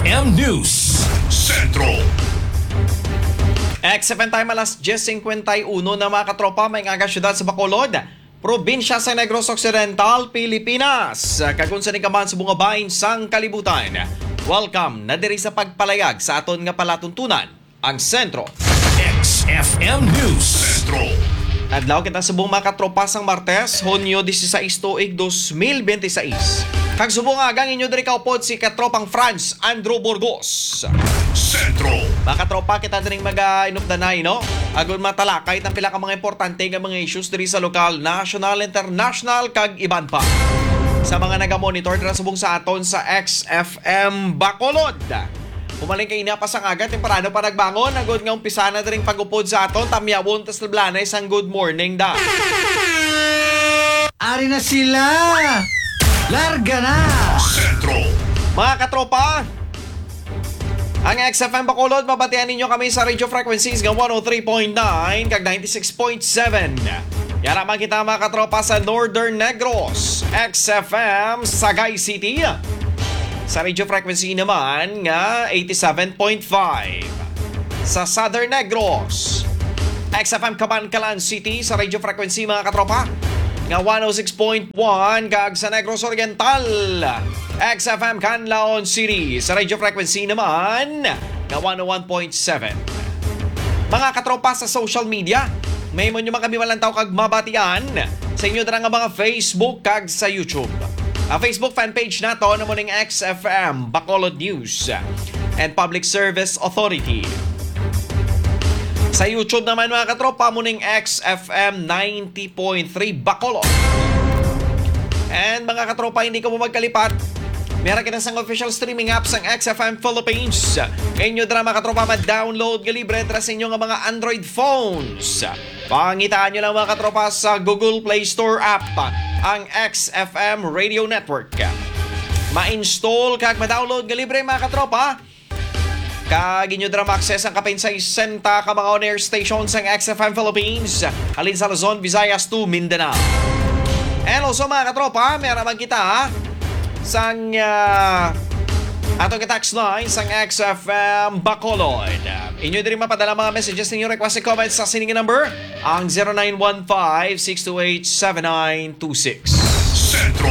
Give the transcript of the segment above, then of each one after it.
XFM News Centro. XFM time alas 10:51 na mga katropa, may nga syudad sa Bacolod, probinsya sa Negros Occidental, Pilipinas. Kagunsa ni kaman sa bungabahin sang kalibutan. Welcome na diri sa pagpalayag sa aton nga palatuntunan, ang Sentro. XFM News Centro. Adlaw kita sa buong mga katropa sang Martes, Hunyo 16 tuig 2026. Kag subong agang inyo diri kaupod si katropang Franz Andrew Burgos. Centro. Mga katropa, kita dining mag-inupdanay, no? Agon matalakay ang pila ka mga importante nga mga issues diri sa lokal, national, international, kag iban pa. Sa mga naga-monitor dira subong sa aton sa XFM Bacolod. Pumaling kay ina pa sang aga, temprano pa nagbangon, agod nga umpisa na diring pag-upod sa aton, tamyawon tas lablanay sang good morning da. Ari na sila! Larga na! Centro. Mga katropa, ang XFM Bacolod, mabatian ninyo kami sa radio frequencies ng 103.9 kag 96.7. Yara man kita mga katropa sa Northern Negros, XFM Sagay City. Sa radio frequency naman nga 87.5. Sa Southern Negros, XFM Cabancalan City sa radio frequency mga katropa nga 106.1 kag sa Negros Oriental, XFM Canlaon City sa radio frequency naman nga 101.7. Mga katropa sa social media, may mo nyo mga kami walantaw kag mabatian sa inyo dara nga mga Facebook kag sa YouTube. Ang Facebook fanpage nato na mo ning XFM Bacolod News and Public Service Authority. Sa YouTube naman mga katropa, muning XFM 90.3 Bacolod. And mga katropa, hindi ko mo magkalipat, meron ka na sang official streaming apps ng XFM Philippines. Inyo dra mga katropa, ma-download ka libre dra sa inyo nga mga Android phones. Pangitaan nyo lang mga katropa sa Google Play Store app ang XFM Radio Network. Ma-install kag ma-download ka libre mga katropa. Kag inyo dra ma-access ang kapin sa 60 ka mga on-air stations ng XFM Philippines halin sa Luzon, Visayas to Mindanao. And also mga katropa, meron man kita sang atong ka-tax line sang XFM Bacolod. Inyo diri mapadala mga messages ninyo, request and comments sa siningin number ang 0915-628-7926. Centro.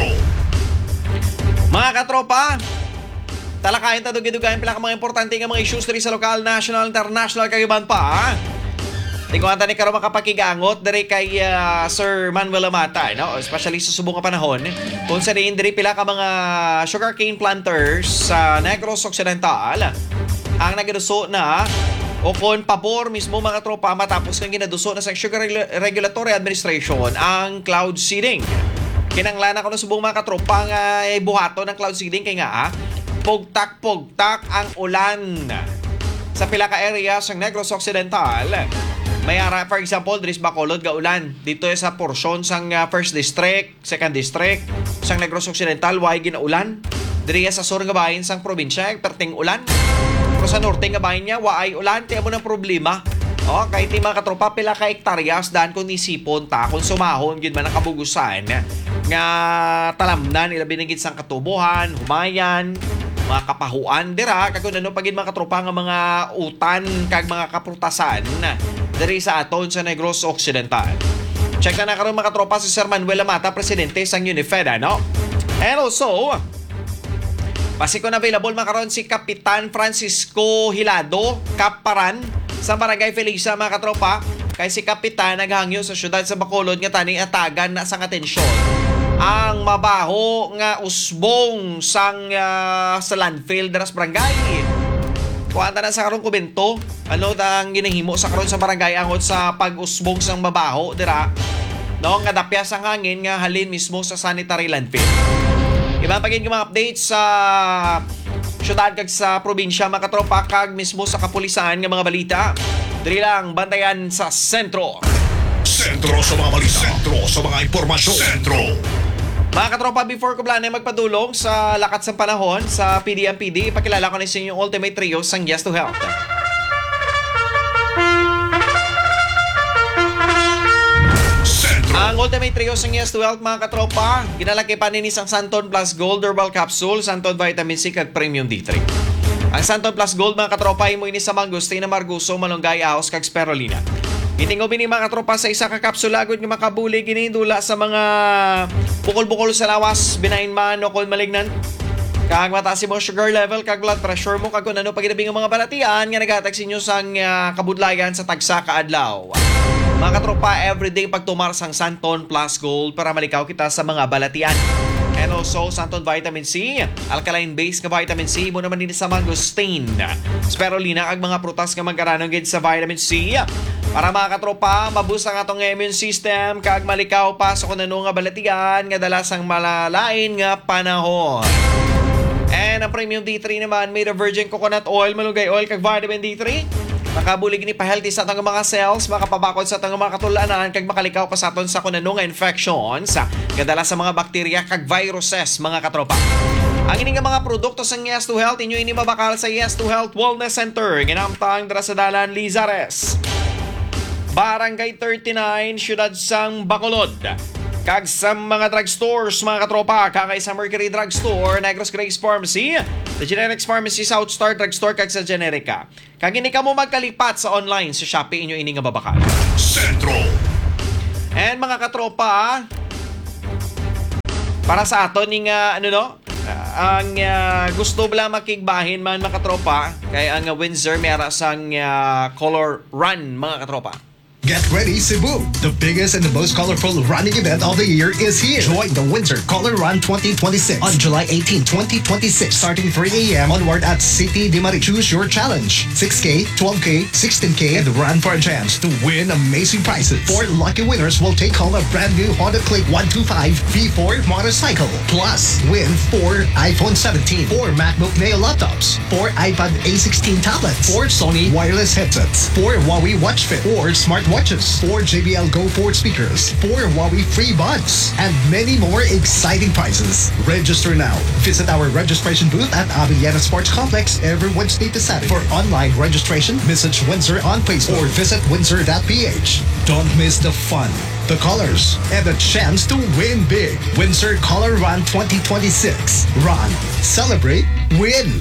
Mga katropa, talakayan ta dugi-dugayan pila ka mga importante nga mga issues diri sa lokal, national, international kag iban pa. Tingnan ta ni karon makapakigangot diri kay Sir Manuel Amata, no? Especially sa subong nga panahon. Kung sa diin diri pila ka mga sugarcane planters sa Negros Occidental ang nagaduso na o kon pabor mismo mga tropa matapos kang ginaduso na sa Sugar Regulatory Administration ang cloud seeding. Kinanglanan ko na subong mga katropa nga buhato ng cloud seeding kay nga pugtak-pugtak ang ulan sa pila ka area sa Negros Occidental. May ara, for example, diri sa Bacolod ga ulan. Dito sa porsyon sang first district, second district, sang Negros Occidental way ginaulan. Diri sa sur nga bahin sang probinsya perting ulan. Pero sa norte nga bahin niya waay ulan, tiya mo ng problema. Kahit di mga katropa pila ka hektaryas daan kung nisipon ta kung sumahon gid man nakabugusan nga talamnan ila binigit sang katubuhan, humayan, mga kapahuan dira kag ano pagid mga katropa nga mga utan kag mga kaprutasan diri sa aton sa Negros Occidental. Check na karon mga katropa si Sir Manuel Amata, presidente sang UNIFED, no? And also, pasiko na available makaron si Kapitan Francisco Hilado Kaparan sa Barangay Felisa mga katropa. Kay si Kapitan naghangyo sa syudad sa Bacolod nga tani atagan na sang atensyon ang mabaho nga usbong sang sa landfill dira sa barangay. Kuanta na sa karon komento ano tang ginahimo sa karon sa barangay angot sa pag-usbong sang mabaho dira, no, nga dapya sang hangin nga halin mismo sa sanitary landfill. Iba pagin mga updates sa syudad kag sa probinsya mga katropa kag mismo sa kapulisan nga mga balita. Diri lang bantayan sa Sentro. Centro sa mga balita. Centro sa mga impormasyon. Centro. Mga katropa, before ko planay magpadulong sa lakat sa panahon sa PDMPD, ipakilala ko na sa inyong ultimate trio sang Yes to Health. Centro. Ang ultimate trio sang Yes to Health mga katropa, ginalaki pa ni isang Santon Plus Gold Herbal Capsule, Santon Vitamin C at Premium D3. Ang Santon Plus Gold mga katropa mo ini sa Mangustina, Marguso, Malunggay, Aos, kag Sperolina. Itingo bini mga katropa sa isa ka kapsula gud nga makabuli ginindula sa mga bukol-bukol sa lawas, binain man o kung malignan. Kag mataas mo sugar level, kag blood pressure mo, kag kung ano paginabi ng mga balatian nga naghatag sa inyo sang kabudlayan sa tagsa ka adlaw. Mga katropa, everyday pagtumar sang Santon Plus Gold para malikaw kita sa mga balatian. And also, Santon Vitamin C, alkaline-based nga vitamin C mo naman din sa mangosteen. Spirulina ag mga prutas nga magkaranong gid sa vitamin C. Para mga katropa, maboost ang atong immune system kag malikaw pa sa kung ano nga balatian nga dalasang malalain nga panahon. And ang Premium D3 naman, made of virgin coconut oil, malunggay oil kag vitamin D3. Makabulig ni pa-healthy sa atong mga cells, makapabakod sa atong mga katulanan, kag makalikaw pa sa aton sa kunano nga infections, kadala sa mga bakterya kag viruses, mga katropa. Ang ini nga mga produkto sa Yes to Health, inyo ini mabakal sa Yes to Health Wellness Center, ginamtang dira sa Dalan Lizares, Barangay 39, Siyudad sang Bacolod. Kag sa mga drugstores, mga katropa, kakay sa Mercury Drugstore, Negros Grace Pharmacy, The Generics Pharmacy, South Star Drugstore, kag sa Generica. Kag hindi ka mo magkalipat sa online sa Shopee, inyo ini nga babakal. Sentro. And mga katropa, para sa aton ning ang gusto bala makigbahin man mga katropa, kay ang Windsor may sang color run mga katropa. Get ready, Cebu! The biggest and the most colorful running event of the year is here. Join the Windsor Color Run 2026 on July 18, 2026, starting 3 a.m. onward at City de Mari. Choose your challenge: 6K, 12K, 16K, and run for a chance to win amazing prizes. 4 lucky winners will take home a brand new Honda Click 125 V4 motorcycle. Plus, win 4 iPhone 17, 4 MacBook Neo laptops, 4 iPad A16 tablets, 4 Sony wireless headsets, 4 Huawei Watch Fit, 4 smartwatches, 4 JBL Go 4 speakers, 4 Huawei free buds, and many more exciting prizes. Register now. Visit our registration booth at Avellana Sports Complex every Wednesday to Saturday. For online registration, message Windsor on Facebook or visit windsor.ph. Don't miss the fun, the colors, and the chance to win big. Windsor Color Run 2026. Run, celebrate, win!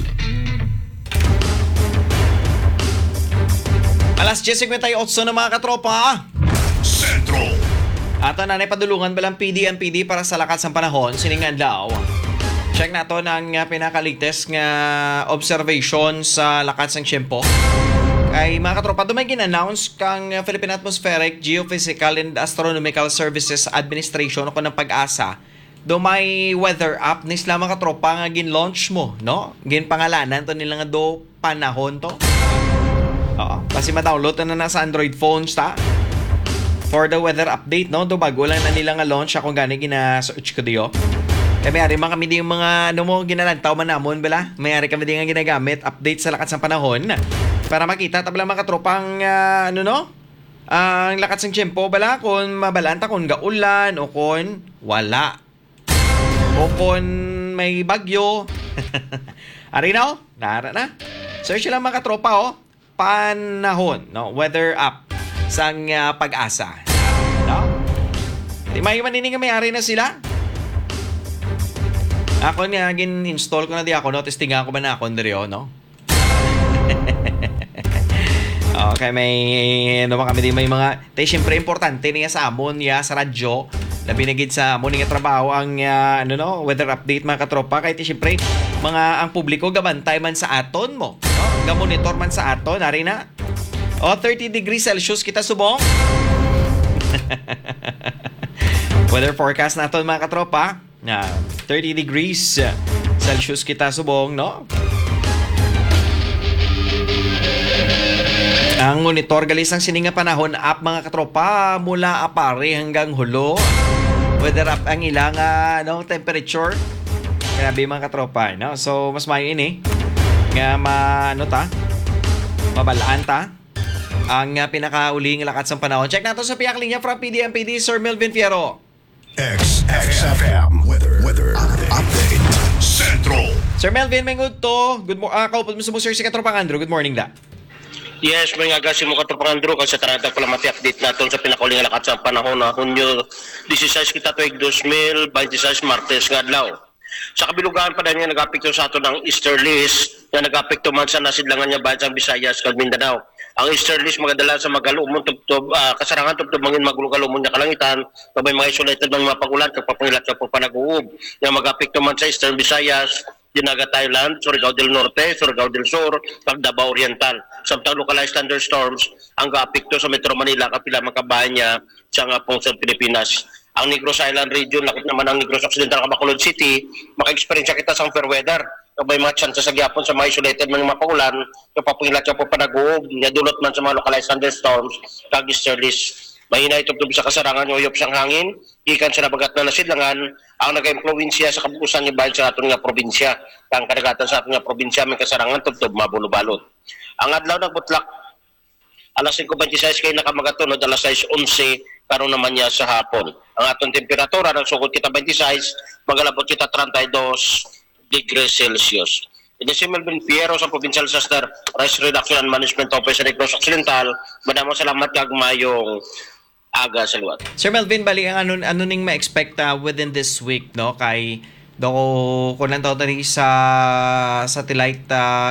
Alas 10:58 na mga katropa. Sentro. Ato na padulungan balang PD para sa lakas ng panahon, siningan daw. Check nato ng pinaka-latest nga observation sa lakas ng tiyempo. Kay mga katropa, dumay gin-announce kang Philippine Atmospheric, Geophysical and Astronomical Services Administration o ng Pag-asa. Dumay weather app ni sila mga katropa nga gin-launch mo, no? Gin-pangalanan to nila nga do panahon to. Oo, kasi ma-download na sa Android phones ta. For the weather update, no? Do bago lang na nila nga launch ako gani gina-search ko diyo. Kaya mayari man kami di yung mga ginalantaw man namon bala. Mayari kami di nga ginagamit update sa lakas ng panahon para makita tabla mga katropang ang lakas ng tiyempo bala kung mabalanta kung gaulan o kung wala. O kung may bagyo. Ari na oh, nara na. Search lang mga katropa oh. Panahon, no? Weather app sang Pag-asa. No? Di may manini nga may-ari na sila. Ako nga gin-install ko na di ako, no? Testingan ko ba na ako ndiri, no? Okay, may kami di may mga siyempre importante niya sa amon ya sa radyo. Labi na gid sa amon nga trabaho ang weather update mga katropa kay siyempre ang publiko gabantay man sa aton mo. Ga-monitor man sa ato, nari na. 30 degrees Celsius kita subong. Weather forecast natin mga katropa. 30 degrees Celsius kita subong, no? Ang monitor galis ang sininga panahon app mga katropa mula apare hanggang hulo. Weather app ang ilang temperature. Grabe mga katropa, no? So mas mayo ini. Nga mabalaan ta ang pinakauling lakas ng panahon. Check nato sa piyak linya from PDMPD, Sir Melvin Fierro. XFM Weather Update. Sentro. Sir Melvin, may good to. Good morning. Kaupod mo sa Sir si Katropang Andrew. Good morning da. Yes, may nga mo Katropang Andrew kasi taratag pala mati-update natin sa pinakauling lakas ng panahon na Hunyo 16 kita tuig 2026 Martes nga adlaw. Sa kabilugan pa na niya nag-apekto sa ato ng easterlies na nag-apekto man sa nasidlangan niya bayan sa Visayas kag Mindanao. Ang easterlies magadala sa magalumon tubtob kasarangan tubtob mangin maglugalumon niya kalangitan kabay mga isolated ng mga pagulan kag papangilat kag panaguob nga mag-apekto man sa Eastern Visayas, Dinagat Island, Surigao del Norte, Surigao del Sur, kag Davao Oriental. Samtang localized thunderstorms ang gaapekto sa Metro Manila kapila makabayan niya sa nga pong sa Pilipinas. Ang Negros Island region, lakit naman ang Negros Occidental, Bacolod City, maka-experience kita sa fair weather. Kabay mga chance sa gyapon sa mga isolated mga mapagulan, kapapangilat ka po panaguob, dulot man sa mga localized thunderstorms, kag easterlies. Mahina itubtub sa kasarangan, uyop sang hangin, ikan sa nabagat na nasidlangan, ang nag-impluensya sa kabukusan ni bayan sa aton nga probinsya. Ang kadagatan sa aton nga probinsya, may kasarangan tubtub mabulo-balot. Ang adlaw nagbutlak, alas 5:26 kay nakamagatunod, alas 6:11 karon naman niya sa hapon. Ang atong temperatura nagsugod kita 26, magalabot kita 32 degrees Celsius. Ito si Melvin Piero sa Provincial Disaster Risk Reduction and Management Office sa Negros Occidental. Madamang salamat kag mayong aga sa luwat. Sir Melvin, bali ang ano ning ma-expect within this week, no? Kay kung nantaw tani sa satellite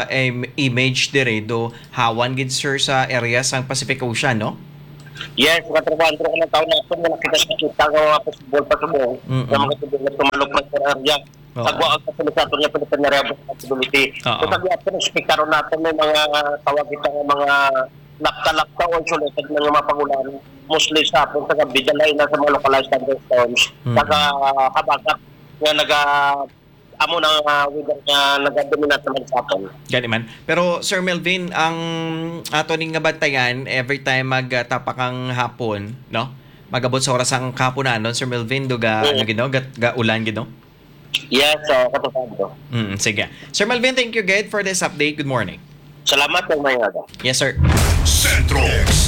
image dire do hawan gid sir sa areas sang Pacific Ocean, no? Yes, katrabaho ko ng taon na ito, nakita sa kita ng mga possible pasubong na mga tubig na tumalok ng area. Sagwa ang kapilisator niya pala na responsibility. So sagwa ito, expectaron natin may mga tawag ito ng mga lapta-lapta o isolated ng mga pagulan. Mostly sa hapon sa gabi, dalay na sa mga localized thunderstorms. Naghabagat nga amo ng weather nga nagadominate naman sa aton. Gani man. Pero Sir Melvin, ang ato ning nga bantayan every time magtapak ang hapon, no? Magabot sa oras ang kapunanon, Sir Melvin, duga ano gino, ga ulan gino. Yes, katotoo. Sige. Sir Melvin, thank you again for this update. Good morning. Salamat ng mga aga. Yes, sir. Central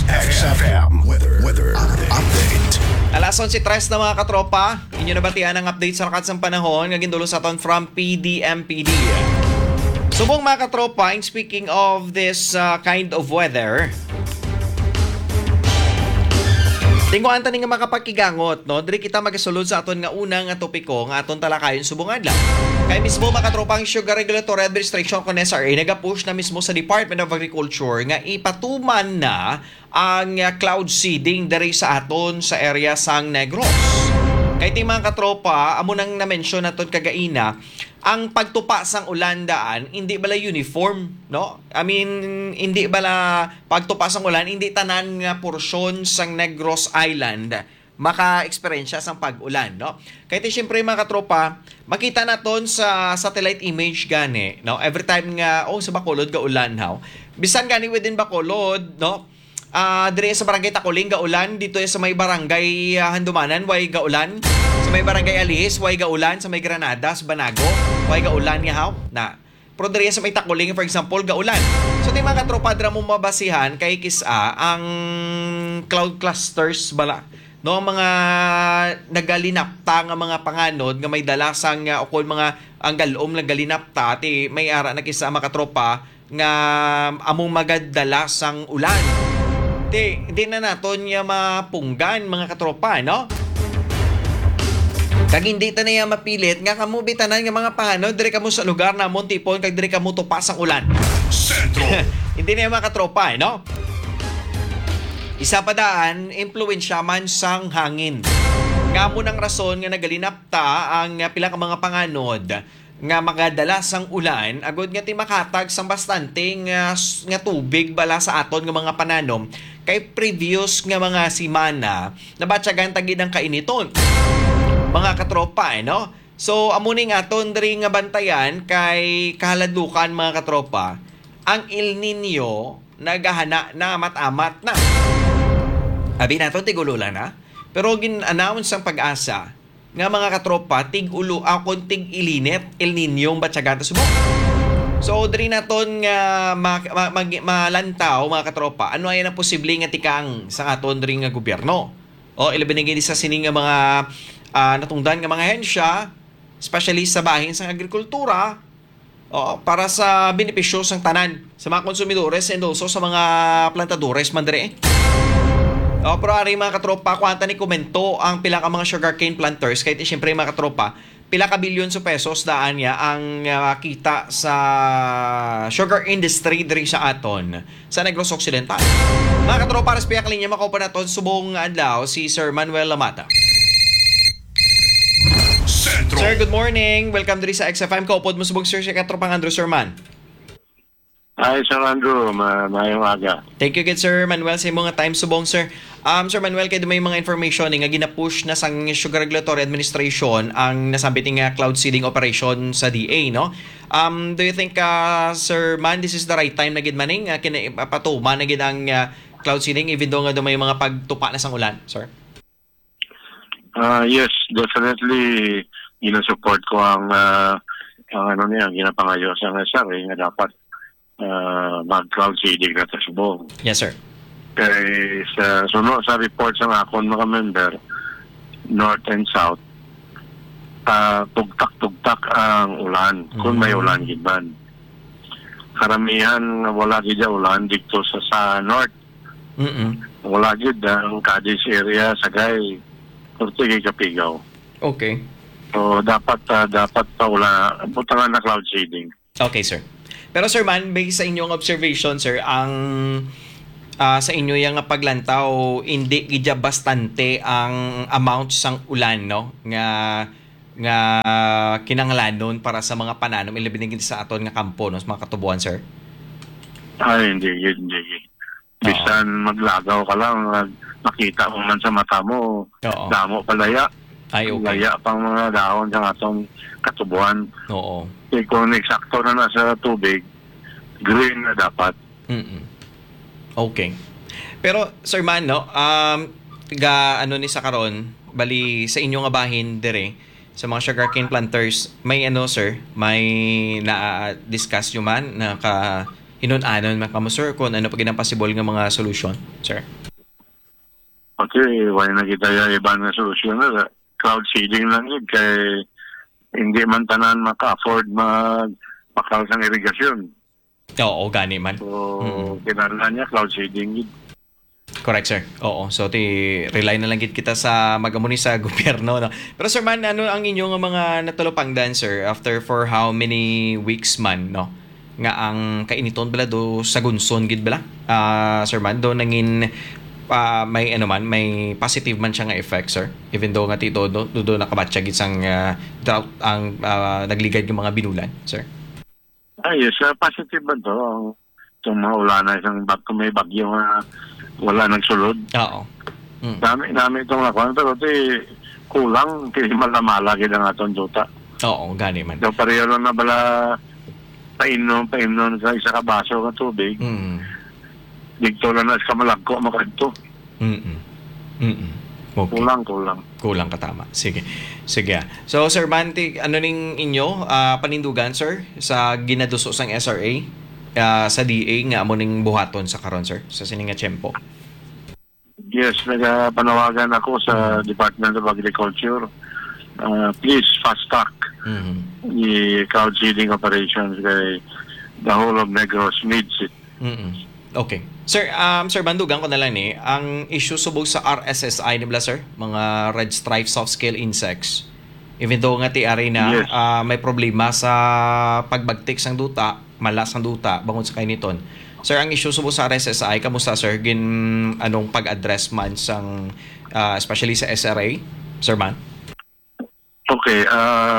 XFM weather update. Alas 11:03 na mga katropa, inyo nabatian ang update sa lakas ng panahon nga gindulo sa aton from PDMPD. Subong mga katropa, in speaking of this kind of weather, tingguan ta nga makapakigangot, no? Diri kita magasulod sa aton nga unang nga topiko nga aton talakayon subong adlaw. Kay mismo mga katropa, ang Sugar Regulatory Administration kon SRA nagapush na mismo sa Department of Agriculture nga ipatuman na ang cloud seeding diri sa aton sa area sang Negros. Kay ti mga katropa, amo nang na-mention naton kagaina, ang pagtupa sang ulan daan hindi bala uniform, no? I mean, hindi bala pagtupa sang ulan, hindi tanan nga porsyon sang Negros Island maka-eksperyensya sang pag-ulan, no? Kaya siyempre mga katropa, makita naton sa satellite image gani, no? Every time nga sa Bacolod ga ulan haw. Bisan gani within Bacolod, no? Dire sa barangay Takuling gaulan, dito sa may barangay Handumanan way gaulan, sa may barangay Alis way gaulan, sa may Granadas, Banago way gaulan nga haw na. Pero dire sa may Takuling for example gaulan. So di mga katropa dra mo mabasihan kay kisa ang cloud clusters bala, no, mga nagalinapta nga mga panganod nga may dalasang ukol mga ang galom lang galinapta ti may ara na kisa mga katropa nga among magadalasang ulan. Di na naton niya mapunggan mga katropa, no? Kag hindi ta na niya mapilit nga kamo bitanan nga mga panganod dire kamo sa lugar na montipon kag dire kamo tupas ang ulan. Central. Hindi na mga katropa, no? Isa pa daan, impluwensya man sang hangin. Nga mo ng rason nga nagalinapta ang pila ka mga panganod nga magadala sang ulan, agod nga ti makatag sang bastante nga tubig bala sa aton nga mga pananom kay previous nga mga simana nabatsagan tagid ang kainiton. Mga katropa, no? So, amuning aton diri nga bantayan kay kahaladlukan mga katropa, ang El Nino nagahana na amat-amat na. Abi nato tigululan na. Pero gin-announce ang Pag-asa nga mga katropa tig-ulo akon tig-ilinit El Nino batsagan ta subo. So diri naton nga malantaw mga katropa, ano ay ang posible nga tikang sa aton diri nga gobyerno. O ilabinigay sa sining nga mga natungdan nga mga hensya, especially sa bahin sa agrikultura, para sa benepisyo sang tanan sa mga konsumidores and also sa mga plantadores man dire. Pero ari mga katropa, kwanta ni komento ang pila ka mga sugarcane planters, kahit siyempre mga katropa, pila ka bilyon sa pesos daan niya ang kita sa sugar industry diri sa aton sa Negros Occidental. Mga katropa, para sa piyak linya makaupa na to subong adlaw si Sir Manuel Lamata. Sentro. Sir, good morning. Welcome diri sa XFM. Kaupod mo subong Sir si katropang Andrew Sirman. Hi, Sir Andrew. Mayong aga. Thank you good Sir Manuel sa mga time subong Sir. Sir Manuel, kayo may mga information nga ginapush na sang Sugar Regulatory Administration ang nasambit nga cloud seeding operation sa DA, no? Do you think, Sir Man, this is the right time na gid maning patuma na gid ang cloud seeding even though nga may mga pagtupa na sang ulan, Sir? Yes, definitely ina-support ko ang ginapangayo sa SRA nga dapat mag-cloud seeding na tasubong. Yes, sir. Kaya sa report sa akon mga member, North and South, tugtak-tugtak ang ulan, kung may ulan giban. Karamihan wala gid ulan dito sa North. Wala gid ang Cadiz area, Sagay, Ortiga, Kapigaw. Okay. So dapat pa wala butangan na cloud seeding. Okay, sir. Pero Sir Man, based sa inyong observation, sir, ang sa inyo yung paglantaw, hindi gidya bastante ang amount sang ulan, no? Nga kinanglanon para sa mga pananom ilabing sa aton nga kampo, no? Sa mga katubuan, sir? Ay, hindi. Bisan maglagaw ka lang, makita mo man sa mata mo, damo palaya. Ay, okay. Laya pang mga dahon sa atong katubuan. Oo. Kung eksakto na nasa tubig, green na dapat. Okay. Pero Sir Man, no, ni sa karon, bali sa inyong bahin dire sa mga sugarcane planters, may sir, may na-discuss nyo man na hinunanon man sir kung ano pa ginapasibol nga mga solution, sir? Okay, wala na kita yung ibang na solusyon na cloud seeding lang yun kay hindi man tanan maka-afford mag-pakal sang irigasyon. Oo, gani man. So, kinahanglan niya cloud seeding yun. Correct, sir. Oo. So, rely na lang kita sa magamuni sa gobyerno, no? Pero, Sir Man, ano ang inyong mga natulopangdan, sir, after for how many weeks man, no? Nga ang kainiton bala do sa gunson, gid bala? Sir Man, do nangin may positive man siya nga effect, sir? Even though nga tito, do nakabatsa gid sang drought ang nagligad yung mga binulan, sir? Yes, positive ba to? Itong mga ulan isang may bagyo nga wala nagsulod. Oo. Dami itong nakuha. Pero kulang kaya malamala gid ang atong duta. Oo, gani man. So pareho lang na bala painom sa isa ka baso ng tubig. Dito lang na sa malagko makadto. Okay. Kulang katama. Sige. So Sir Banti, ano ning inyo panindugan, sir, sa ginaduso sang SRA sa DA nga amo ning buhaton sa karon, sir, sa sining nga tiyempo? Yes, nagpanawagan ako sa Department of Agriculture. Please fast track the cloud seeding operations kay the whole of Negros needs it. Okay. Sir, Sir Bandugan ko na lang ang issue subog sa RSSI nila, sir, mga red stripe soft scale insects. Even though nga tiari na yes. May problema sa pagbagtik sang duta, malas ang duta bangod sa kainiton. Sir, ang issue subog sa RSSI, kamusta, sir? Anong pag-address man sang especially sa SRA, Sir Man? Okay,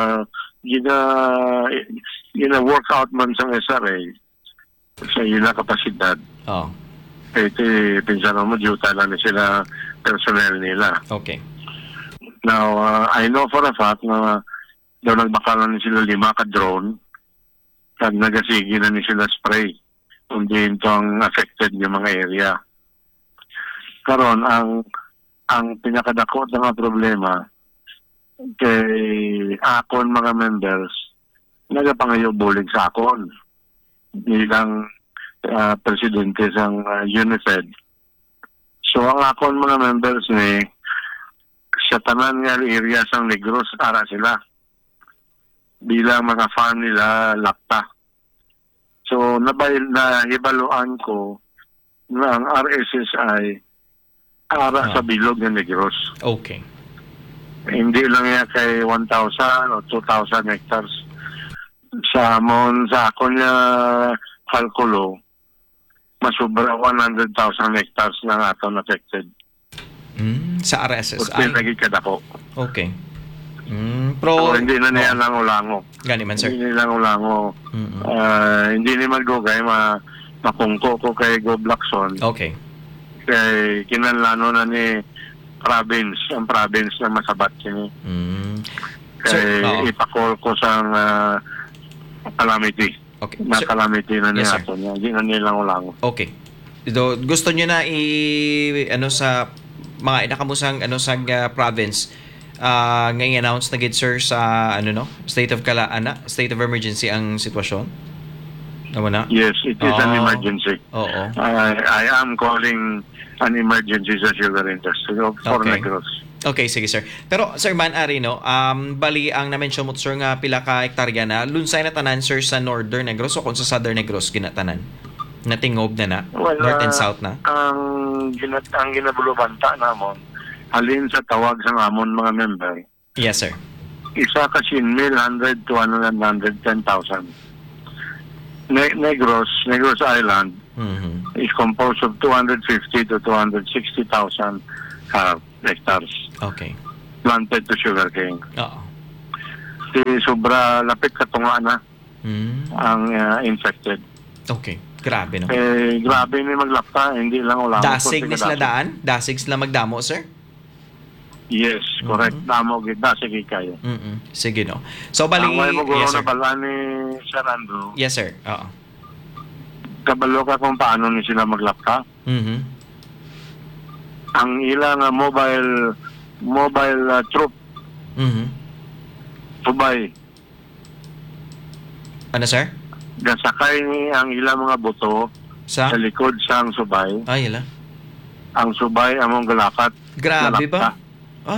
workout man sang SRA sa ila kapasidad. Oh. Ito, pinsan mo, duta lang sila personnel nila. Okay. Now, I know for a fact na daw nagbakalan sila 5 ka-drone at nagasigi na sila spray kung din ang affected yung mga area. Karon ang pinakadakot na mga problema kay akon mga members nagapangayo bulig sa akon bilang presidente sang UNIFED. So ang akon mga members ni sa tanan nga area sang Negros ara sila bilang mga farm nila lakta. So nahibaluan ko na ang RSSI ara sa bilog ng Negros. Okay. Hindi lang yan kay 1,000 o 2,000 hectares. Sa ako niya kalkulo, masubra 100,000 hectares na aton affected. Sa Kung RSSI. nagikad ako. Okay. So, hindi na niya lang ulango. Gani man, sir. Hindi nilang ulango. Hindi ni magugay mapungko ko kay Go Blackson. Okay. Kay kinanlano na ni ang province na masabat kini. Sir, Kay ipakol ko sa calamity. Okay. Na Sir, calamity na Yes, niya sir. ato niya. Hindi na nilang ulango. okay. Gusto niyo na sa mga inakamusang province ngayon announce na gid sir sa state of emergency ang sitwasyon. Tama na? Yes, it is an emergency. Oo. I am calling an emergency sa sugar industry for Okay. Negros. Okay, sige sir. Pero sir man ari bali ang na-mention mo sir nga pila ka hektarya na lunsay na tanan sir sa Northern Negros o kung sa Southern Negros ginatanan. Natingob na Well, North and South na. Ang ginabulubanta namon halin sa tawag sa amon mga member. Yes sir. Isa ka sinmil 100 to 110,000. Negros Island is composed of 250 to 260,000 hectares Okay. planted to sugarcane. Oo. Si sobra lapit katunga na ang infected. Okay. Grabe no. Grabe ni maglapta, hindi lang ulang. Dasig ni sila daan? Dasig sila magdamo sir? Yes, correct. Damo gid dasig kayo. Sige no. So bali Ang way mo yes na sir. bala ni Sir Andrew. Yes sir. Oo. Kabalo ka kung paano ni sila maglapta. Ang ilang mobile troop subay Ano sir? gasakay ni ang ilang mga buto Sa? sa likod sang subay. Ay, yala. Ang subay among galakat. Grabe ba? galapta.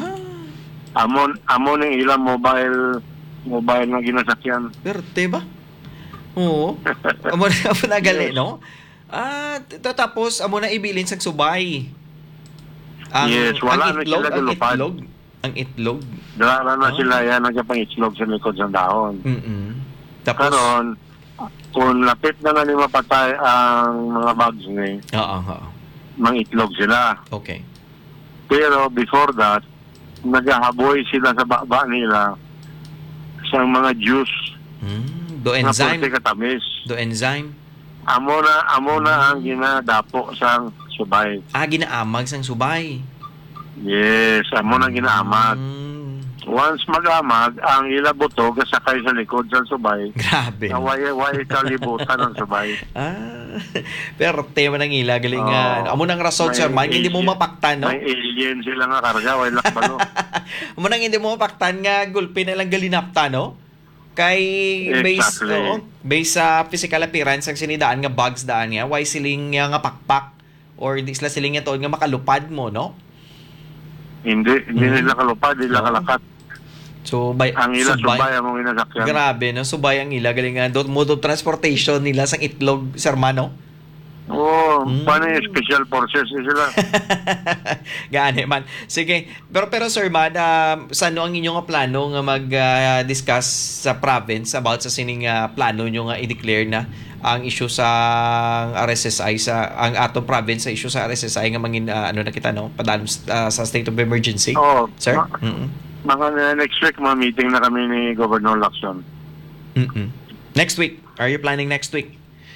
Amon ng ilang mobile na ginasakyan. Perte ba? Oo. Amo na gali, no? Tapos amo na ibilin sa subay. Yes, wala na sila galupad. Ang itlog. Dara na sila yan nagpapangitlog sa likod ng dahon. Tapos Karon, kung lapit na ni mapatay ang mga bugs ni, oo. mangitlog sila. Okay. Pero before that, nagahaboy sila sa baba nila sa mga juice Do na enzyme. pwede katamis. Do enzyme. Amo na ang ginadapo sa subay. Ginaamag sang subay. Yes, amo na ginaamag. Once magamag, ang ila buto gasakay sa likod sa subay. Grabe. Na way kalibutan ng subay. Pero tema ng ila galing amo nang rason sir, man hindi mo mapaktan, no? May alien sila nga karga, way lakbalo. Amo nang hindi mo mapaktan nga gulpi na lang galinapta, no? Kay Exactly. based sa physical appearance ang sinidaan nga bugs daan nga, why siling nga pakpak or di sila siling nga tuod nga makalupad mo, no? Hindi nila kalupad, hindi nila kalakat. So Ang ila subay among inasakyan. Grabe, no? Subay ang ila galing nga mode of transportation nila sang itlog, sir mano. Paano yung special forces sila? Gani man. Sige. Pero sir man, sano ang inyong plano nga mag-discuss sa province about sa sining plano nyo nga i-declare na ang issue sa RSSI sa ang atong province sa issue sa RSSI nga mangin na kita no padalom sa state of emergency. Sir? Mga next week meeting na kami ni Governor Lacson. Next week. Are you planning next week?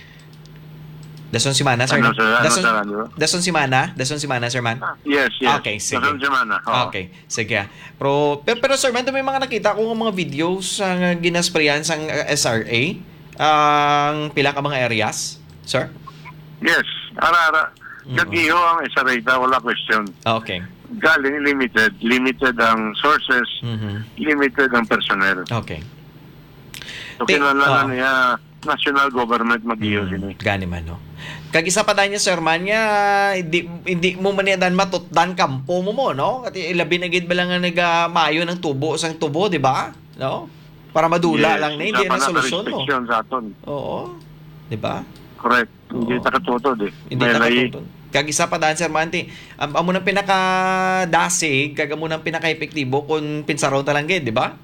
Dason si Mana, sir. Ano, sir? Dason si Mana, sir man. Yes. Okay, sige. Dason semana. Okay, sige. Pero sir, man, may mga nakita ko mga videos ang ginasprayan sang SRA ang pila ka mga areas, sir? Yes. Ara. Kagiho ang isarita, wala question. Okay. Galing limited ang sources, limited ang personnel. Okay. So kinala niya national government mag-iyo sini. Gani man, no? Kag isa pa niya, sir man, nga, hindi mo man yan matutdan kampo mo, no? At ilabi na gid ba lang nga nagamayo ng tubo, sang tubo, di ba? No? Para madula lang na, hindi na solusyon, no? Sa aton. Oo. Di ba? Correct. Hindi takatutod eh. Hindi May lahi. takatutod. Kag isa pa daan, Sir Manti, amo nang pinaka-dasig, kag amo nang pinaka-epektibo kung pinsaron talangge, di ba?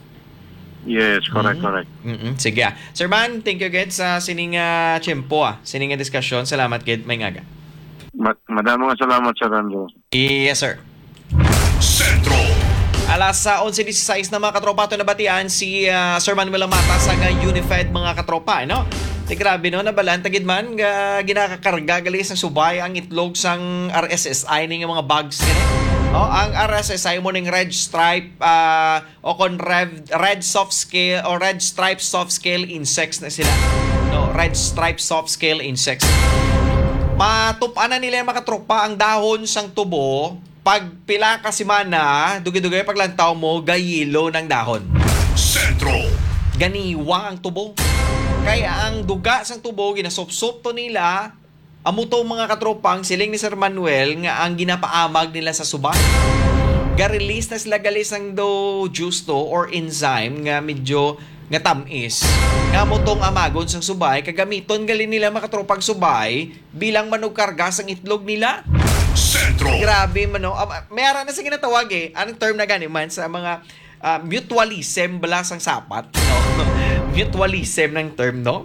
Yes, correct. Sige. Sir Man, thank you again sa sining tiyempo, sining diskusyon. Salamat, Kid. May ngaga. Madaming salamat, Sir Andrew. Yes, sir. Sentro. Alas 11:16 na mga katropa, ito nabatian si Sir Manuel Amata sa Unified mga katropa, no? Grabe no, nabalan tagid man ginakakarga gali sa subay ang itlog sang RSSI ning mga bags kani. Ang RSSI mo ning red stripe o kon red soft scale o red stripe soft scale insects na sila. No, red stripe soft scale insects. Matup-an na nila yung mga tropa ang dahon sang tubo. Pag pila ka semana, dugi-dugi paglantaw mo, gayilo ng dahon. Sentro. Ganiwa ang tubo. Kaya ang duga sang tubo, ginasop-sop to nila, amuto mga katropang siling ni Sir Manuel nga ang ginapaamag nila sa subay. Ga-release na sila galis ang do juice to or enzyme nga medyo nga tamis. Nga mutong amagon sang subay, kagamiton gali nila mga katropang subay bilang manugkarga sang itlog nila. Sentro. Grabe man no. Mayroon na sa ginatawag anong term na gani man sa mga mutualism balas ang sapat, no? Mutualism ng term, no?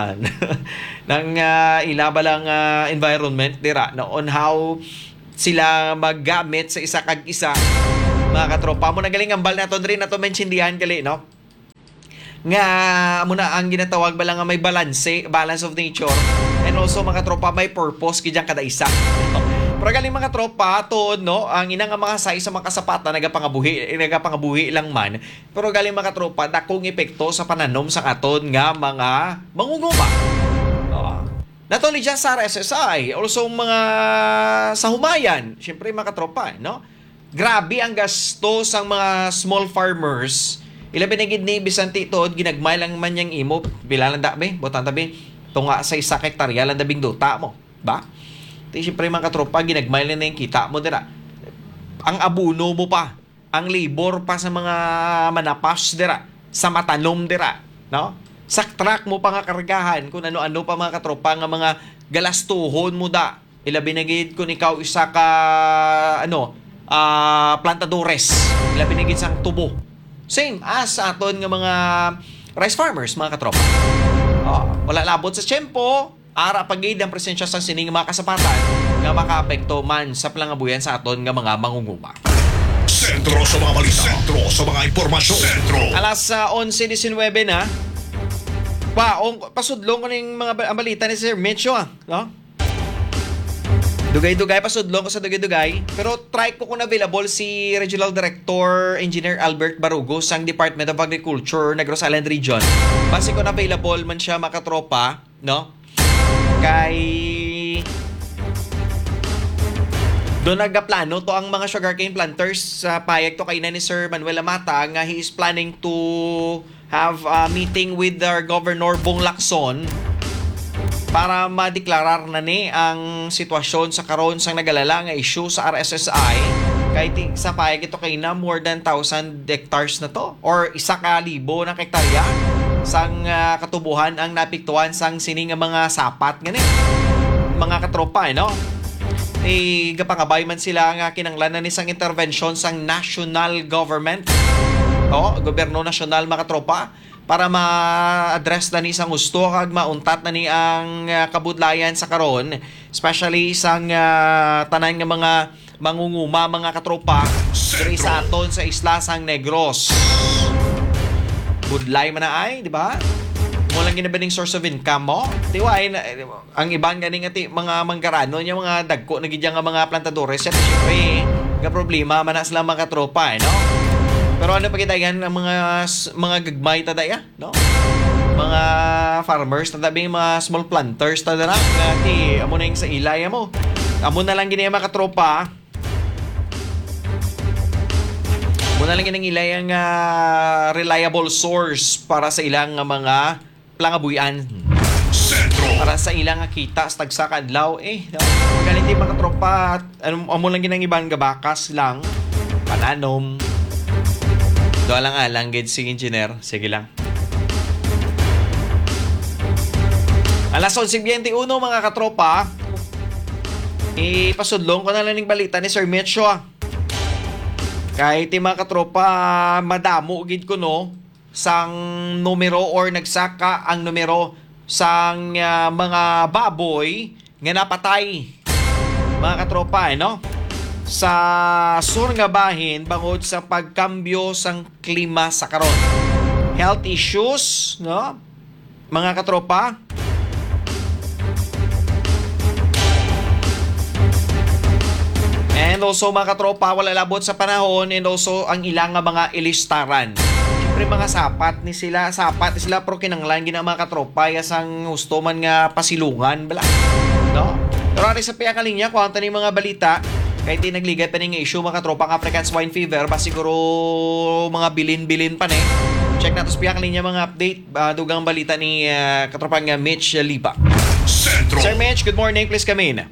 Ng ilaba lang environment dira, no? On how sila maggamit sa isa kag isa. Mga katropa mo nagaling ambal naton rin nato mentiondihan gali, no? Nga muna ang ginatawag ba lang nga may balance of nature, and also mga tropa may purpose kidyan kada isa. Pero galing mga tropa to, no, ang inang mga size sa mga kasapata nagapangabuhi lang man. Pero galing mga tropa dakong epekto sa pananom sa aton nga mga mangunguma. Not only just sa RSSI, also mga sa humayan, syempre mga tropa, no? Grabe ang gasto sang mga small farmers. Ilabi na gid ni Bisanti to, ginagmay lang man yang imo, bilalan dabe, botan tabi, tunga sa 1 hektarya lang dabing duta mo, ba? Di siyempre mga katropa, ginagmay lang na yung kita mo dira. Ang abuno mo pa, ang labor pa sa mga manapas dira, sa matanom dira, no? Sa truck mo pa nga kargahan, kung ano-ano pa mga katropa nga mga galastuhon mo da. Ilabi na gid kung ikaw isa ka, plantadores. Ilabi na gid sang tubo. Same as sa aton nga mga rice farmers, mga katropa. Wala labot sa tiyempo, ara pagid ang presensya sa sining mga kasapatan nga makaapekto man sa plangabuyan sa aton nga mga mangunguma. Sentro sa mga balita. Sentro sa mga impormasyon. Sentro. Alas 11:19 na. Pasudlong ko ning mga balita ni Sir Mitcho, no? Dugay-dugay pasudlong ko sa dugay-dugay. Pero try ko kung available si Regional Director Engineer Albert Barugo sang Department of Agriculture Negros Island Region. Base ko na available man siya makatropa, no? Kay doon naggaplano to ang mga sugarcane planters sa payag to kay na ni Sir Manuel Amata nga he is planning to have a meeting with our Governor Bong Lacson para madeklarar na ni ang sitwasyon sa karon sang nagalala nga issue sa RSSI kay sa payag ito kay na more than 1,000 hectares na to or 1,000 na hektarya sang katubuhan ang napiktuhan sang sining mga sapat ngani mga katropa, no? Gapangabay man sila nga kinanglanan ni sang intervention sang national government, gobyerno nasyonal mga katropa para ma-address na ni sang gusto kag mauntat na ni ang kabudlayan sa karon, especially sang tanan nga mga mangunguma mga katropa diri sa aton sa isla sang Negros. Budlay man na ay, di ba? Mo lang ginabaning source of income mo. Tiwai na ang ibang ganing ati mga manggarano nya mga dagko na gidya nga mga plantadores, syempre ga problema man na sila mga tropa, no? Pero ano pa kitayan ang mga gagmay tadaya, no? Mga farmers tadabi mga small planters tadana ngati amo na yung sa ilay mo. Amo na lang gini mga tropa. Muna lang yung ilayang reliable source para sa ilang mga plangabuyan. Sentro. Para sa ilang kita sa tagsakadlaw. Ganito yung mga tropa. Amo lang ginang ibang gabakas lang. Pananom. Doa lang alang gid si engineer. Sige lang. Alas 11:21 mga katropa. ipasudlong ko na lang ng balita ni Sir Mitch kahit mga katropa madamo gid ko no sang numero or nagsaka ang numero sang mga baboy nga napatay mga katropa no sa sur nga bahin bangod sa pagkambyo sang klima sa karon. Health issues no mga katropa. And also mga katropa, wala labot sa panahon and also ang ilang nga mga ilistaran. Siyempre mga sapat ni sila pero kinanglan gina mga katropa yasang gusto man nga pasilungan bala. No? Pero ari sa piya kalinya kung ni mga balita kahit di nagligat pa ning issue mga katropa ang African swine fever ba siguro mga bilin-bilin pa check nato sa piya kalinya mga update dugang balita ni katropa nga Mitch Lipa. Sentro. Sir Mitch, good morning, please come in.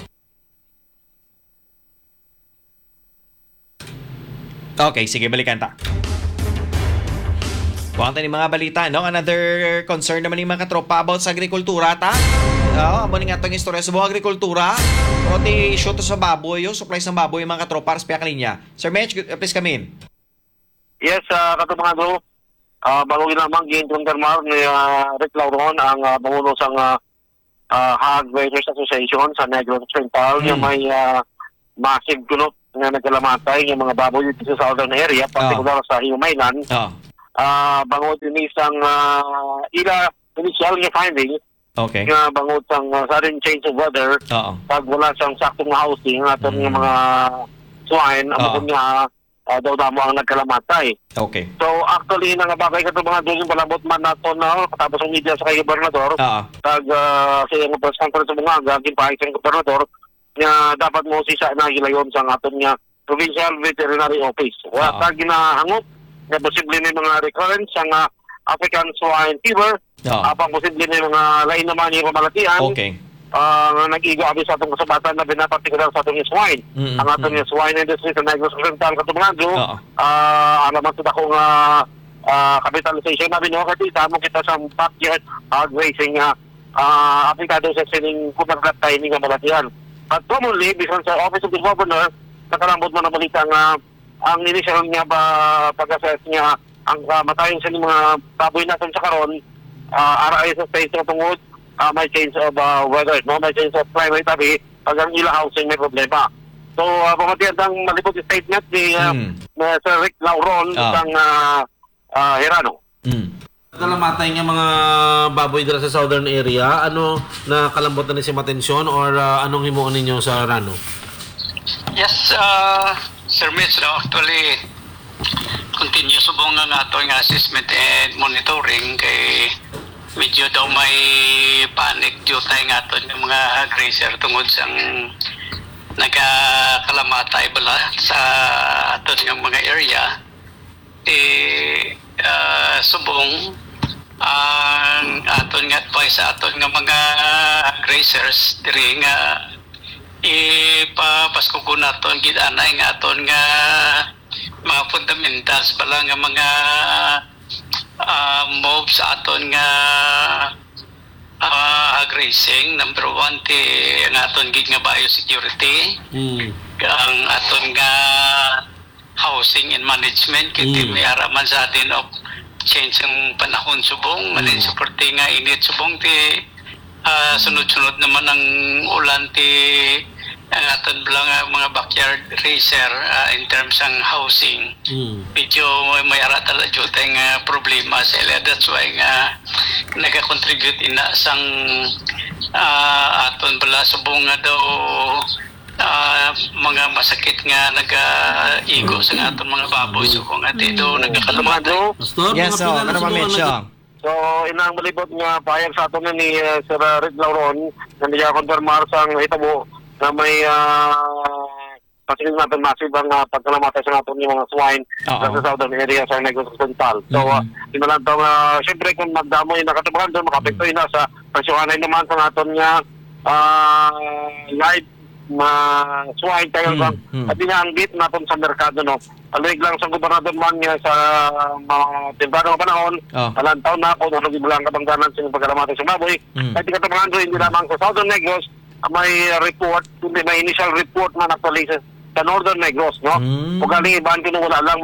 Okay, sige, balikan ta. Buwang ni mga balita, no? Another concern naman ni mga katropa about sa agrikultura, ta? Amo ni nga itong istorya sa buong agrikultura. Pero di issue to sa baboy, yung supplies ng baboy, mga katropa, sa piyak linya. Sir Mitch, please come in. Yes, katumado. Bago ginamang Gientong Termar ni Rick Lauron, ang pangulo sa Hog Raiders Association sa Negros Occidental, yung may massive gulot nga nagkalamatay yung mga baboy dito sa southern area, particular sa Hiumaynan. Bangod din isang initial nga finding nga bangod sang sudden change of weather, pag wala siyang saktong housing aton yung mga swine, amo niya daw damo ang nagkalamatay. Okay. So actually nangabagay ka ito mga doon palabot man nato na tapos ang media sa kay gobernador, tag sa yung press conference sa mga gagawin pa sa gobernador nga dapat mo si sa nagilayon sa aton nga Provincial Veterinary Office. Tag ginahangot na posible ni mga recurrence ang African swine fever, apang posible ni mga lain naman yung kamalatian. Okay. Nag-igo abi sa atong kasabatan na binapartikular sa atong swine. Ang atong swine industry sa Negros Occidental Katubangan, alaman sa akong capitalization na binuha mo kita sa backyard hog racing aplikado sa sining kunaglat tayo ni kamalatian. At commonly, bisan sa Office of the Governor, nakalambot mo na balita nga ang initial niya pag-assess niya ang matayin sa mga baboy natin sa karon, RI sa space na tungod, may change of weather, no? May change of climate, tabi, pag ang ila housing may problema. So, pamatiyan ang malipot statement ni Sir Rick Lauron ng Hirano. Kalamatay nga mga baboy dito sa southern area, ano na kalambot na ni si matensyon or anong himuon ninyo sa Rano? Yes, Sir Mitch, actually continue subong nga ato nga assessment and monitoring kay medyo daw may panic due tayo nga ato ng mga grazer tungod sang nagkakalamatay bala sa ato ng mga area. Subong ang aton nga advice sa aton nga mga grazers diri nga ipapaskugo naton gid anay nga aton nga mga fundamentals bala nga mga mobs sa aton nga grazing. Number 1 ti ang aton gid nga biosecurity, ang aton nga housing and management kiti may araman sa atin of change ang panahon subong malin suporte nga init subong ti sunod-sunod naman ang ulan ti ang aton lang mga backyard racer in terms ng housing. Medyo may aratala dyan tayong problema sa ila. That's why nga nag-contribute ina sang aton bala subong nga daw mga masakit nga nag-igo sa aton mga baboy subong ati do nagkakalamatay. Yes, so ano ba mention? So, inang malibot nga payag sa aton ni Sir Rick Lauron na niya-confirmar sang hitabo na may pasilin natin massive ang pagkalamatay sa natin yung mga swine sa southern area sa Negros Occidental. So, inalang ito, siyempre kung magdamo yung nakatabahan doon, makapekto yun na sa presyohanay naman sa natin nga live swine tayo at inaanggit natin sa merkado, no? Alig lang sa gobernador man niya sa mga temporarong panahon, alang taon na kung ano gibulang kabangganan sa pagkalamatay sa baboy. At ikatabahan doon, hindi lamang sa southern Negros, may report, may initial report man actually sa Northern Negros, no? Kung galing iban wala lang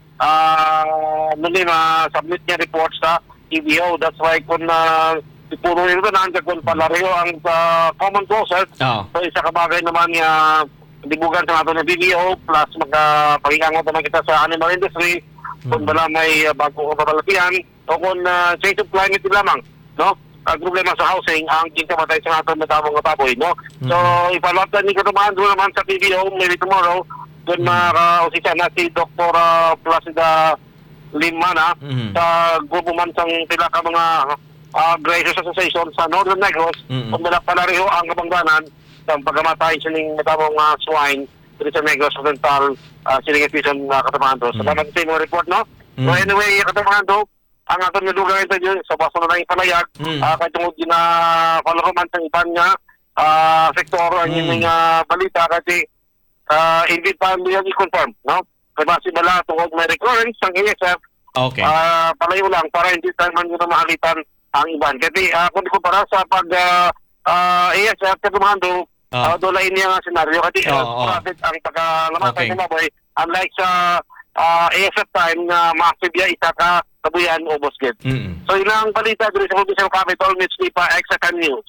submit niya report sa EBO. That's why kung puro ito na kung palareho ang common process, so isa kabagay naman niya dibugan sa nato ng BBO plus magpagingangot naman kita sa animal industry kung wala may bago kapalatian o kung change of climate lamang, no? Ang problema sa housing ang kinkamatay sa nato ng tamang baboy, no? So ipalatan ni katumaan doon naman sa BBO maybe tomorrow doon makausisa na si Dr. Placida Limana sa grupo man sang pila ka mga Grazers Association sa Northern Negros kung wala palareho ang kabangganan sa pagkamatay sining matabong swine dito sa Negros Occidental sining episyon katamaan do. Salamat sa inyong report, no? So anyway, katamaan do, ang atong nilugang ito yun sa baso na lang ipalayag kahit tungod na palakuman sa iban nga sektor ang inyong balita kasi hindi pa nila i-confirm, no? Kaya base bala tungod may recurrence ang ASF palayo lang para hindi tayo man yun makalitan ang iban. Kasi kung di ko para sa pag ASF katumando dolain niya nga senaryo kasi profit ang pagkalamatay ng baboy unlike sa ASF time na massive ya isa ka kabuyan o bosket. So yun ang balita dito sa Provincial Capital, Mitch Lipa, Exacan News.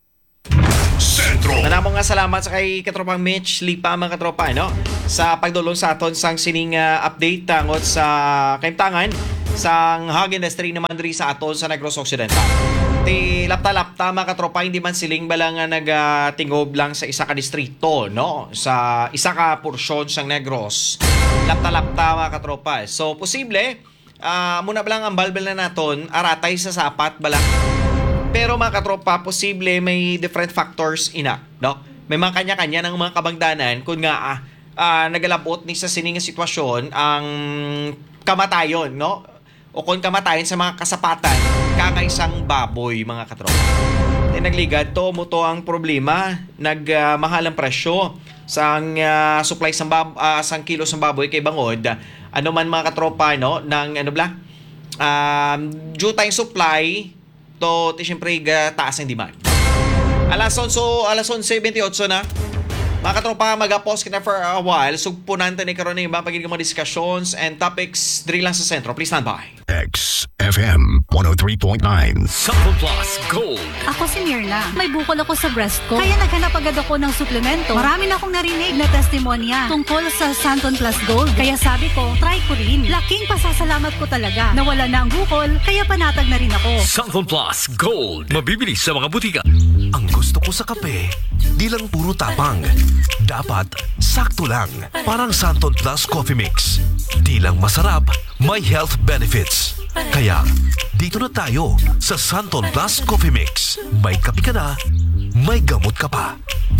Sentro. Manamong nga salamat sa kay katropang Mitch Lipa mga katropa, no? Sa pagdulong sa aton sang sining update tangot sa kaimtangan sang hog industry naman diri sa aton sa Negros Occidental. Ti lapta-lapta mga katropa, hindi man siling bala nga nagatingob lang sa isa ka distrito, no? Sa isa ka porsyon sang Negros. Lapta-lapta mga katropa. So posible muna ba lang ang balbel na naton aratay sa sapat bala. Pero mga katropa, posible may different factors ina, no? May mga kanya-kanya ng mga kabangdanan kung nga nagalabot ni sa sining sitwasyon ang kamatayon, no? O kung kamatayon sa mga kasapatan kakaisang baboy mga katropa. Nagligad to mo to ang problema, nagmahal ang presyo sang supply sang kilo sang baboy kay bangod. Ano man mga katropa, no, ng due time supply to siyempre taas ang demand. Alas 11:28 na. Mga katropa, mag-pause kita for a while. Sugpunan ta ni karon ng ibang pagiging mga discussions and topics diri lang sa sentro. Please stand by. XFM 103.9 Sample Plus Gold. Ako si Mirna. May bukol ako sa breast ko. Kaya naghanap agad ako ng suplemento. Marami na akong narinig na testimonya tungkol sa Santon Plus Gold. Kaya sabi ko, try ko rin. Laking pasasalamat ko talaga. Nawala na ang bukol, kaya panatag na rin ako. Sample Plus Gold. Mabibili sa mga butika. Ang gusto ko sa kape, di lang puro tapang. Dapat sakto lang. Parang Santon Plus Coffee Mix. Di lang masarap, may health benefits. Kaya, dito na tayo sa Santon Plus Coffee Mix. May kape ka na, may gamot ka pa.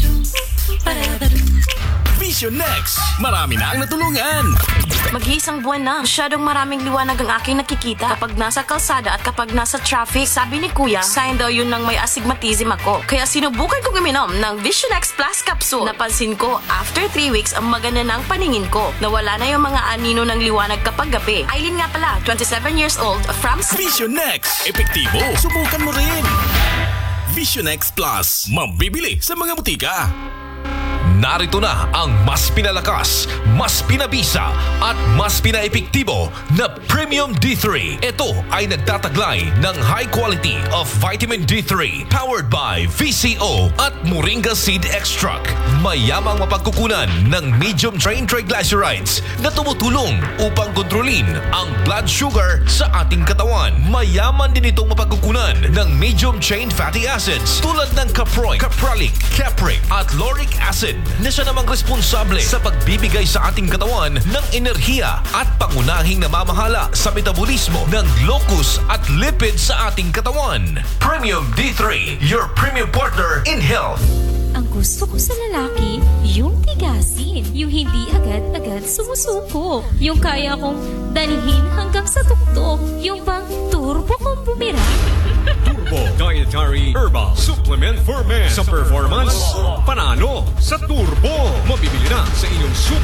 Vision Next. Marami na ang natulungan. Mag-iisang buwan na. Masyadong maraming liwanag ang aking nakikita. Kapag nasa kalsada at kapag nasa traffic, sabi ni Kuya, sign daw yun ng may astigmatism ako. Kaya sinubukan kong uminom ng Vision X Plus Capsule. Napansin ko, after 3 weeks, ang maganda ng paningin ko. Nawala na yung mga anino ng liwanag kapag gabi. Aileen nga pala, 27 years old, from Vision Next. Epektibo. Subukan mo rin. Vision X Plus. Mabibili sa mga butika. Narito na ang mas pinalakas, mas pinabisa at mas pinaepektibo na Premium D3. Ito ay nagtataglay ng high quality of vitamin D3 powered by VCO at Moringa Seed Extract. Mayamang mapagkukunan ng medium chain triglycerides na tumutulong upang kontrolin ang blood sugar sa ating katawan. Mayaman din itong mapagkukunan ng medium chain fatty acids tulad ng caproic, capralic, capric at lauric acid na siya namang responsable sa pagbibigay sa ating katawan ng enerhiya at pangunahing namamahala sa metabolismo ng glucose at lipid sa ating katawan. Premium D3, your premium partner in health. Ang gusto ko sa lalaki, yung tigasin. Yung hindi agad-agad sumusuko. Yung kaya kong dalhin hanggang sa tuktok. Yung bang turbo kong bumira. Turbo Dietary Herbal Supplement for Men. Sa performance, panalo sa turbo. Mabibili na sa inyong super